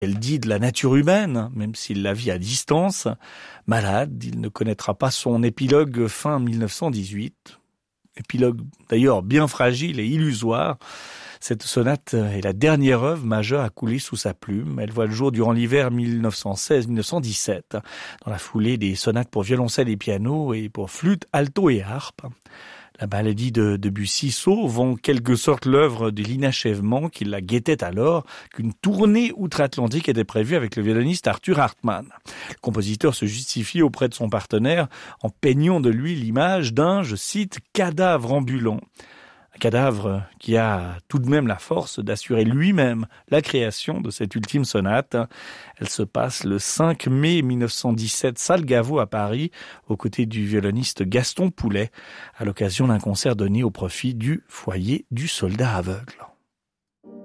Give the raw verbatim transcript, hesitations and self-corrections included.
Elle dit de la nature humaine, même s'il la vit à distance. Malade, il ne connaîtra pas son épilogue fin mille neuf cent dix-huit. Épilogue d'ailleurs bien fragile et illusoire. Cette sonate est la dernière œuvre majeure à couler sous sa plume. Elle voit le jour durant l'hiver mille neuf cent seize mille neuf cent dix-sept, dans la foulée des sonates pour violoncelle et piano et pour flûte, alto et harpe. La maladie de Debussy sauve en quelque sorte l'œuvre de l'inachèvement qui la guettait alors, qu'une tournée outre-Atlantique était prévue avec le violoniste Arthur Hartmann. Le compositeur se justifie auprès de son partenaire en peignant de lui l'image d'un, je cite, cadavre ambulant. Un cadavre qui a tout de même la force d'assurer lui-même la création de cette ultime sonate. Elle se passe le cinq mai mille neuf cent dix-sept, salle Gaveau à Paris, aux côtés du violoniste Gaston Poulet, à l'occasion d'un concert donné au profit du foyer du soldat aveugle.